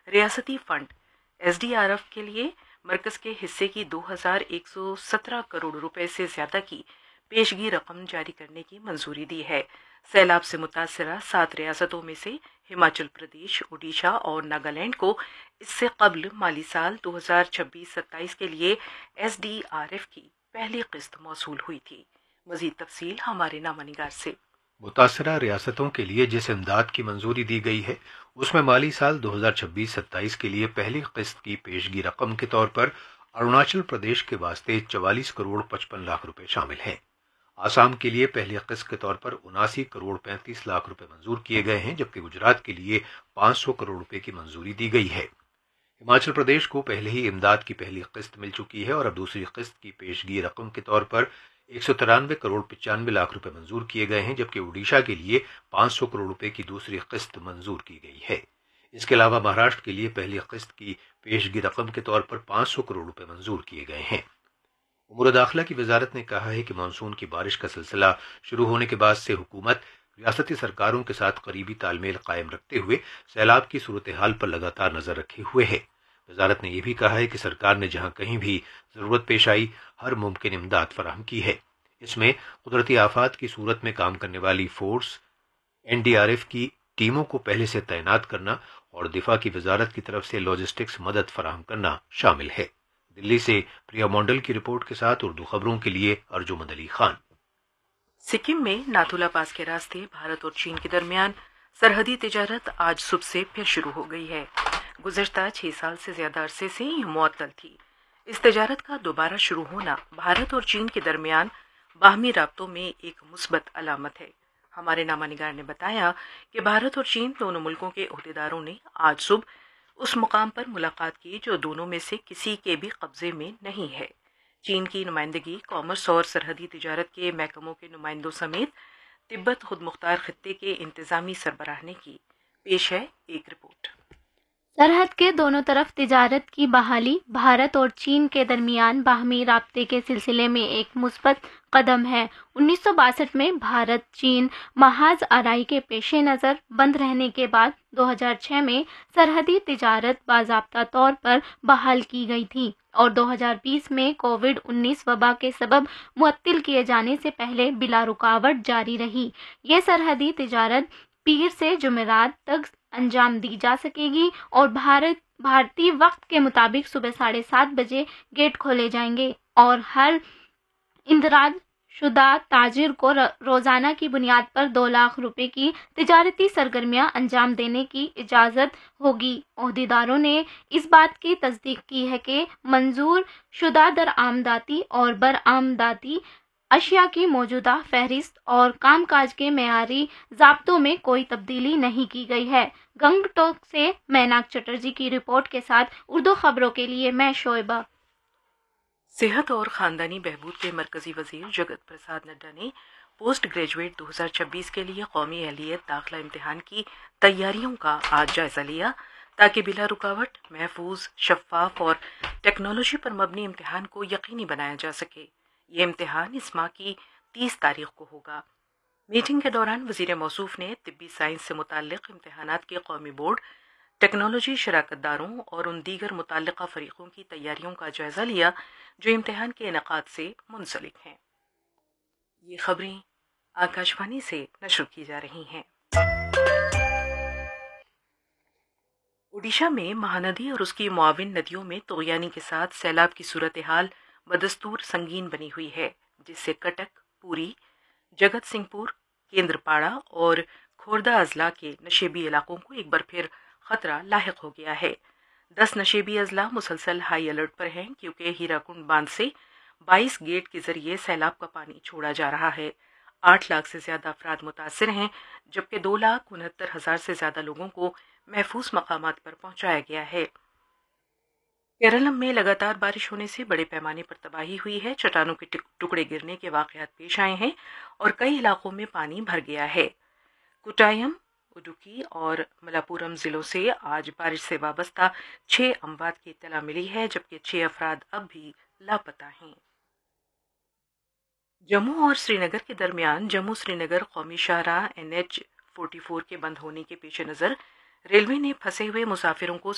ریاستی fund SDRF کے لیے مرکز کے حصے کی 2117 کروڑ روپے سے زیادہ کی پیشگی رقم جاری کرنے کی منظوری دی ہے۔ سیلاب سے متاثرہ 7 ریاستوں میں سے ہماچل پردیش، اڈیشہ اور ناگالینڈ کو اس سے قبل مالی سال 2026-27 کے لیے SDRF کی پہلی قسط موصول ہوئی تھی۔ مزید تفصیل ہمارے نامہ نگار سے۔ متاثرہ ریاستوں کے لیے جس امداد کی منظوری دی گئی ہے اس میں مالی سال 2026-27 کے لیے پہلی قسط کی پیشگی رقم کے طور پر اروناچل پردیش کے واسطے 44 کروڑ 55 لاکھ روپے شامل ہیں۔ آسام کے لیے پہلی قسط کے طور پر 79 کروڑ 35 لاکھ روپے منظور کیے گئے ہیں، جبکہ گجرات کے لیے 500 کروڑ روپے کی منظوری دی گئی ہے۔ ہماچل پردیش کو پہلے ہی امداد کی پہلی قسط مل چکی ہے اور اب دوسری قسط کی پیشگی رقم کے طور پر 193 کروڑ 95 لاکھ روپے منظور کیے گئے ہیں، جبکہ اڈیشہ کے لیے 500 کروڑ روپے کی دوسری قسط منظور کی گئی ہے۔ اس کے علاوہ مہاراشٹر کے لیے پہلی قسط کی پیشگی رقم کے طور پر 500 کروڑ روپے منظور کیے گئے ہیں۔ امور داخلہ کی وزارت نے کہا ہے کہ مانسون کی بارش کا سلسلہ شروع ہونے کے بعد سے حکومت ریاستی سرکاروں کے ساتھ قریبی تال میل قائم رکھتے ہوئے سیلاب کی صورتحال پر لگاتار نظر رکھے ہوئے ہے۔ وزارت نے یہ بھی کہا ہے کہ سرکار نے جہاں کہیں بھی ضرورت پیش آئی ہر ممکن امداد فراہم کی ہے۔ اس میں قدرتی آفات کی صورت میں کام کرنے والی فورس NDRF کی ٹیموں کو پہلے سے تعینات کرنا اور دفاع کی وزارت کی طرف سے لاجسٹکس مدد فراہم کرنا شامل ہے۔ دلی سے پریا مونڈل کی رپورٹ کے ساتھ اردو خبروں کے لیے ارجمند علی خان۔ سکم میں ناتھولا پاس کے راستے بھارت اور چین کے درمیان سرحدی تجارت آج صبح سے پھر شروع ہو گئی ہے۔ گزشتہ 6 سال سے زیادہ عرصے سے یہ معطل تھی۔ اس تجارت کا دوبارہ شروع ہونا بھارت اور چین کے درمیان باہمی رابطوں میں ایک مثبت علامت ہے۔ ہمارے نامہ نگار نے بتایا کہ بھارت اور چین دونوں ملکوں کے عہدیداروں نے آج صبح اس مقام پر ملاقات کی جو دونوں میں سے کسی کے بھی قبضے میں نہیں ہے۔ چین کی نمائندگی کامرس اور سرحدی تجارت کے محکموں کے نمائندوں سمیت تبت خود مختار خطے کے انتظامی سربراہ نے کی۔ پیش ہے ایک رپورٹ۔ سرحد کے دونوں طرف تجارت کی بحالی بھارت اور چین کے درمیان باہمی رابطے کے سلسلے میں ایک مثبت قدم ہے۔ 1962 میں بھارت چین محاذ آرائی کے پیش نظر بند رہنے کے بعد 2006 میں سرحدی تجارت باضابطہ طور پر بحال کی گئی تھی اور 2020 میں کووڈ-19 وبا کے سبب معطل کیے جانے سے پہلے بلا رکاوٹ جاری رہی۔ یہ سرحدی تجارت پیر سے جمعرات تک انجام دی جا سکے گی اور بھارتی وقت کے مطابق صبح 7:30 بجے گیٹ کھولے جائیں گے اور ہر اندراج شدہ تاجر کو روزانہ کی بنیاد پر 2 لاکھ روپے کی تجارتی سرگرمیاں انجام دینے کی اجازت ہوگی۔ عہدیداروں نے اس بات کی تصدیق کی ہے کہ منظور شدہ درآمداتی اور برآمداتی اشیاء کی موجودہ فہرست اور کام کاج کے معیاری ضابطوں میں کوئی تبدیلی نہیں کی گئی ہے۔ گنگٹوک سے میناک چٹرجی کی رپورٹ کے ساتھ اردو خبروں کے لیے میں شعیبہ۔ صحت اور خاندانی بہبود کے مرکزی وزیر جگت پرساد نڈا نے پوسٹ گریجویٹ 2026 کے لیے قومی اہلیت داخلہ امتحان کی تیاریوں کا آج جائزہ لیا تاکہ بلا رکاوٹ، محفوظ، شفاف اور ٹیکنالوجی پر مبنی امتحان کو یقینی بنایا جا سکے۔ یہ امتحان اس ماہ کی 30 تاریخ کو ہوگا۔ میٹنگ کے دوران وزیر موصوف نے طبی سائنس سے متعلق امتحانات کے قومی بورڈ، ٹیکنالوجی شراکت داروں اور ان دیگر متعلقہ فریقوں کی تیاریوں کا جائزہ لیا جو امتحان کے انعقاد سے منسلک ہیں۔ یہ خبریں آکاشوانی سے نشر کی جا رہی ہیں۔ اڈیشہ میں مہاندی اور اس کی معاون ندیوں میں طغیانی کے ساتھ سیلاب کی صورتحال بدستور سنگین بنی ہوئی ہے، جس سے کٹک، پوری، جگت سنگھ پور، کیندرپاڑا اور کھوردھا اضلاع کے نشیبی علاقوں کو ایک بار پھر خطرہ لاحق ہو گیا ہے۔ 10 نشیبی اضلاع مسلسل ہائی الرٹ پر ہیں کیونکہ ہیراکنڈ باندھ سے 22 گیٹ کے ذریعے سیلاب کا پانی چھوڑا جا رہا ہے۔ 8 لاکھ سے زیادہ افراد متاثر ہیں جبکہ 2,69,000 سے زیادہ لوگوں کو محفوظ مقامات پر پہنچایا گیا ہے۔ کیرالم میں لگاتار بارش ہونے سے بڑے پیمانے پر تباہی ہوئی ہے، چٹانوں کے ٹکڑے گرنے کے واقعات پیش آئے ہیں اور کئی علاقوں میں پانی بھر گیا ہے۔ کوٹائم، اڈوکی اور ملاپورم ضلعوں سے آج بارش سے وابستہ 6 اموات کی اطلاع ملی ہے جبکہ 6 افراد اب بھی لاپتہ ہیں۔ جموں اور سری نگر کے درمیان جموں سری نگر قومی شاہراہ NH 44 کے بند ہونے کے پیش نظر ریلوے نے پھنسے ہوئے مسافروں کو